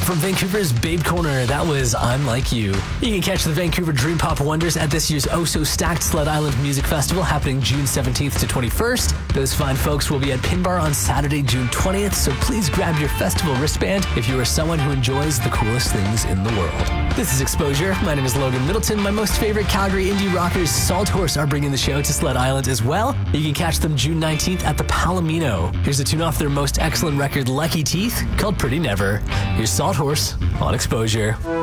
from Vancouver's Babe Corner, that was I'm Like You. You can catch the Vancouver Dream Pop Wonders at this year's Oh-So-Stacked Sled Island Music Festival happening June 17th to 21st. Those fine folks will be at Pin Bar on Saturday, June 20th, so please grab your festival wristband if you are someone who enjoys the coolest things in the world. This is Exposure. My name is Logan Middleton. My most favorite Calgary indie rockers, Salt Horse, are bringing the show to Sled Island as well. You can catch them June 19th at the Palomino. Here's a tune off their most excellent record, Lucky Teeth, called Pretty Never. Here's Salt Horse on Exposure.